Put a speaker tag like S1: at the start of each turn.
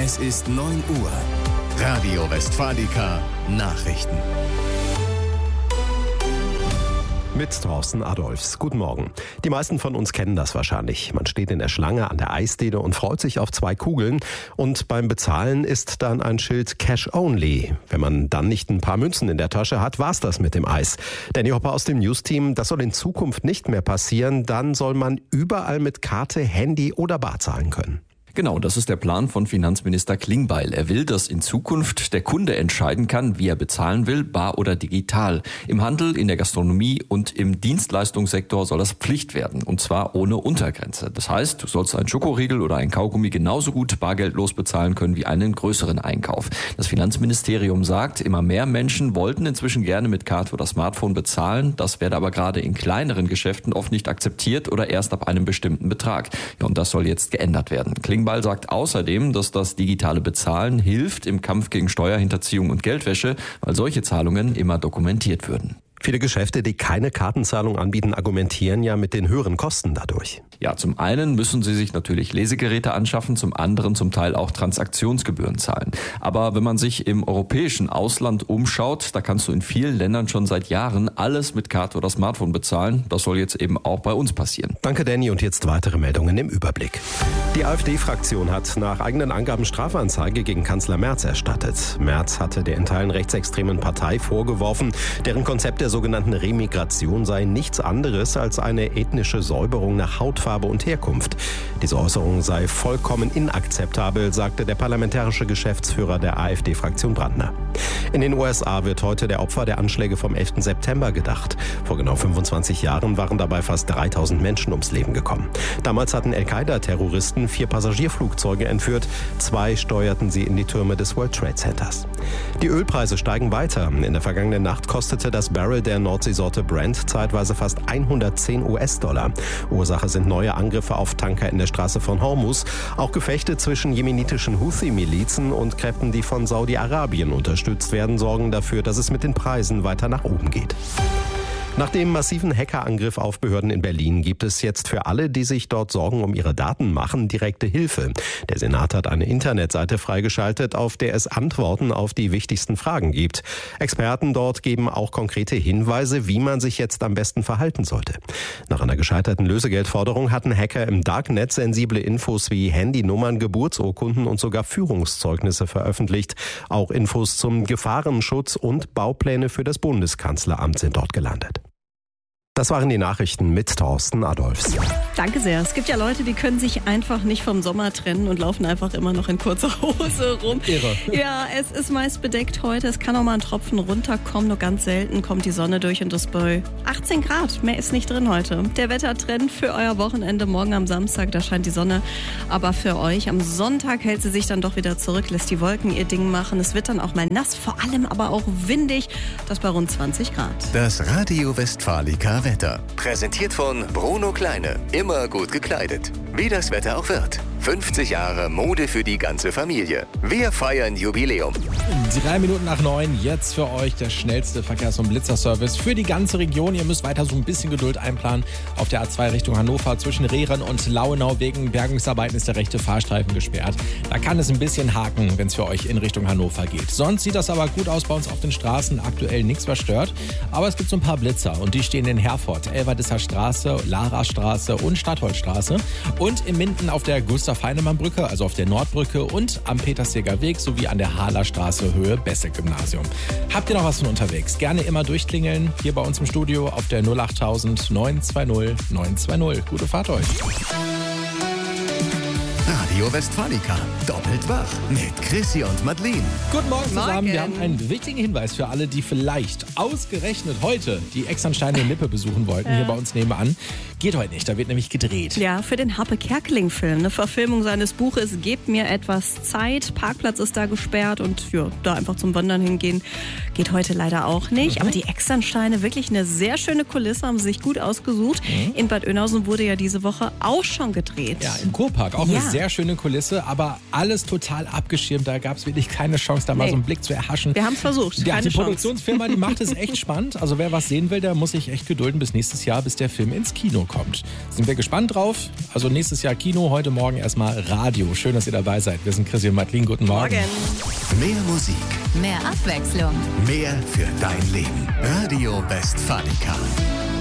S1: Es ist 9 Uhr. Radio Westfalica Nachrichten.
S2: Mit Thorsten Adolfs. Guten Morgen. Die meisten von uns kennen das wahrscheinlich. Man steht in der Schlange an der Eisdiele und freut sich auf 2 Kugeln. Und beim Bezahlen ist dann ein Schild Cash Only. Wenn man dann nicht ein paar Münzen in der Tasche hat, war's das mit dem Eis. Danny Hopper aus dem News-Team, das soll in Zukunft nicht mehr passieren. Dann soll man überall mit Karte, Handy oder Bar zahlen können.
S3: Genau, das ist der Plan von Finanzminister Klingbeil. Er will, dass in Zukunft der Kunde entscheiden kann, wie er bezahlen will, bar oder digital. Im Handel, in der Gastronomie und im Dienstleistungssektor soll das Pflicht werden, und zwar ohne Untergrenze. Das heißt, du sollst einen Schokoriegel oder einen Kaugummi genauso gut bargeldlos bezahlen können wie einen größeren Einkauf. Das Finanzministerium sagt, immer mehr Menschen wollten inzwischen gerne mit Karte oder Smartphone bezahlen. Das werde aber gerade in kleineren Geschäften oft nicht akzeptiert oder erst ab einem bestimmten Betrag. Ja, und das soll jetzt geändert werden. Klingbeil sagt außerdem, dass das digitale Bezahlen hilft im Kampf gegen Steuerhinterziehung und Geldwäsche, weil solche Zahlungen immer dokumentiert würden.
S2: Viele Geschäfte, die keine Kartenzahlung anbieten, argumentieren ja mit den höheren Kosten dadurch.
S3: Ja, zum einen müssen sie sich natürlich Lesegeräte anschaffen, zum anderen zum Teil auch Transaktionsgebühren zahlen. Aber wenn man sich im europäischen Ausland umschaut, da kannst du in vielen Ländern schon seit Jahren alles mit Karte oder Smartphone bezahlen. Das soll jetzt eben auch bei uns passieren.
S2: Danke, Danny. Und jetzt weitere Meldungen im Überblick. Die AfD-Fraktion hat nach eigenen Angaben Strafanzeige gegen Kanzler Merz erstattet. Merz hatte der in Teilen rechtsextremen Partei vorgeworfen, deren Konzept der sogenannten Remigration sei nichts anderes als eine ethnische Säuberung nach Hautfarbe und Herkunft. Diese Äußerung sei vollkommen inakzeptabel, sagte der parlamentarische Geschäftsführer der AfD-Fraktion Brandner. In den USA wird heute der Opfer der Anschläge vom 11. September gedacht. Vor genau 25 Jahren waren dabei fast 3000 Menschen ums Leben gekommen. Damals hatten Al-Qaida-Terroristen 4 Passagierflugzeuge entführt. 2 steuerten sie in die Türme des World Trade Centers. Die Ölpreise steigen weiter. In der vergangenen Nacht kostete das Barrel der Nordseesorte Brent zeitweise fast 110 US-Dollar. Ursache sind neue Angriffe auf Tanker in der Straße von Hormuz. Auch Gefechte zwischen jemenitischen Houthi-Milizen und Kräften, die von Saudi-Arabien unterstützt werden, sorgen dafür, dass es mit den Preisen weiter nach oben geht. Nach dem massiven Hackerangriff auf Behörden in Berlin gibt es jetzt für alle, die sich dort Sorgen um ihre Daten machen, direkte Hilfe. Der Senat hat eine Internetseite freigeschaltet, auf der es Antworten auf die wichtigsten Fragen gibt. Experten dort geben auch konkrete Hinweise, wie man sich jetzt am besten verhalten sollte. Nach einer gescheiterten Lösegeldforderung hatten Hacker im Darknet sensible Infos wie Handynummern, Geburtsurkunden und sogar Führungszeugnisse veröffentlicht. Auch Infos zum Gefahrenschutz und Baupläne für das Bundeskanzleramt sind dort gelandet. Das waren die Nachrichten mit Thorsten Adolfs.
S4: Danke sehr. Es gibt ja Leute, die können sich einfach nicht vom Sommer trennen und laufen einfach immer noch in kurzer Hose rum.
S2: Irre.
S4: Ja, es ist meist bedeckt heute. Es kann auch mal ein Tropfen runterkommen. Nur ganz selten kommt die Sonne durch und das bei 18 Grad. Mehr ist nicht drin heute. Der Wettertrend für euer Wochenende morgen am Samstag, da scheint die Sonne. Aber für euch am Sonntag hält sie sich dann doch wieder zurück, lässt die Wolken ihr Ding machen. Es wird dann auch mal nass, vor allem aber auch windig. Das bei rund 20 Grad.
S1: Das Radio Westfalica Wetter. Präsentiert von Bruno Kleine. Immer gut gekleidet. Wie das Wetter auch wird. 50 Jahre Mode für die ganze Familie. Wir feiern Jubiläum.
S5: 3 Minuten nach 9, jetzt für euch der schnellste Verkehrs- und Blitzerservice für die ganze Region. Ihr müsst weiter so ein bisschen Geduld einplanen. Auf der A2 Richtung Hannover zwischen Rehren und Lauenau wegen Bergungsarbeiten ist der rechte Fahrstreifen gesperrt. Da kann es ein bisschen haken, wenn es für euch in Richtung Hannover geht. Sonst sieht das aber gut aus bei uns auf den Straßen. Aktuell nichts verstört. Aber es gibt so ein paar Blitzer und die stehen in Herford, Elverdisser Straße, Lara Straße und Stadtholzstraße. Und in Minden auf der Gustav-Heinemann-Brücke, also auf der Nordbrücke und am Petersseger Weg sowie an der Haaler Straße Höhe Bessek-Gymnasium. Habt ihr noch was von unterwegs? Gerne immer durchklingeln. Hier bei uns im Studio auf der 08000 920 920. Gute Fahrt euch.
S1: Radio Westfalica. Doppelt wach mit Chrissy und Madeleine.
S5: Guten Morgen zusammen.
S4: Morgen.
S5: Wir haben einen wichtigen Hinweis für alle, die vielleicht ausgerechnet heute die Externsteine in Lippe besuchen wollten, hier bei uns nebenan. Geht heute nicht, da wird nämlich gedreht.
S4: Ja, für den Harpe Kerkeling-Film. Eine Verfilmung seines Buches Gebt mir etwas Zeit. Parkplatz ist da gesperrt und ja, da einfach zum Wandern hingehen geht heute leider auch nicht. Aber die Externsteine, wirklich eine sehr schöne Kulisse, haben sie sich gut ausgesucht. In Bad Oeynhausen wurde ja diese Woche auch schon gedreht.
S5: Ja, im Kurpark. Auch eine sehr schöne schöne Kulisse, aber alles total abgeschirmt. Da gab es wirklich keine Chance, da mal so einen Blick zu erhaschen.
S4: Wir haben es versucht.
S5: Ja, die Produktionsfirma, die macht es echt spannend. Also wer was sehen will, der muss sich echt gedulden bis nächstes Jahr, bis der Film ins Kino kommt. Sind wir gespannt drauf. Also nächstes Jahr Kino, heute Morgen erstmal Radio. Schön, dass ihr dabei seid. Wir sind Chrissy und Madeline. Guten Morgen.
S1: Mehr Musik.
S6: Mehr Abwechslung.
S1: Mehr für dein Leben. Radio Westfalica.